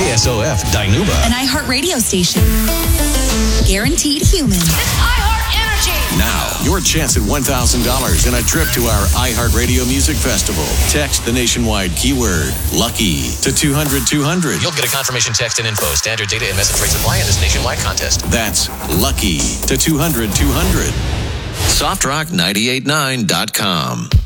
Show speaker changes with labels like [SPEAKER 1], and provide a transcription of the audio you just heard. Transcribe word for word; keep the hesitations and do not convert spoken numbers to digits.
[SPEAKER 1] K S O F, Dinuba.
[SPEAKER 2] An iHeartRadio station. Guaranteed human.
[SPEAKER 3] It's iHeart Energy.
[SPEAKER 4] Now, your chance at one thousand dollars and a trip to our iHeartRadio Music Festival. Text the nationwide keyword LUCKY to two hundred two hundred.
[SPEAKER 1] You'll get a confirmation text and info. Standard data and message rates apply in this nationwide contest.
[SPEAKER 4] That's LUCKY to two hundred two hundred.
[SPEAKER 1] Soft Rock nine eight nine dot com.